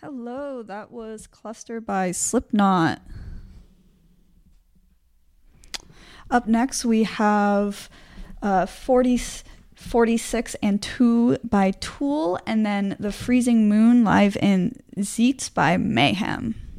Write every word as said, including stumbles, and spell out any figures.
Hello, that was Cluster by Slipknot. Up next, we have uh, forty, forty-six and two by Tool, and then The Freezing Moon live in Zeets by Mayhem.